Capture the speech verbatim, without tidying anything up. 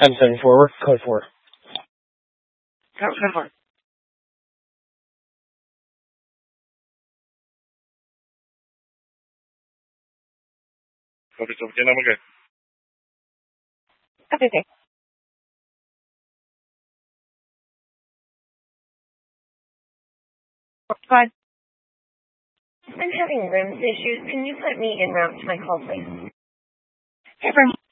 M seven four, code four. Code, code four. Copy, so ¿qué nombre? Okay, okay. Go ahead. I'm having RIMS issues. Can you put me en route to my call, please? Hey,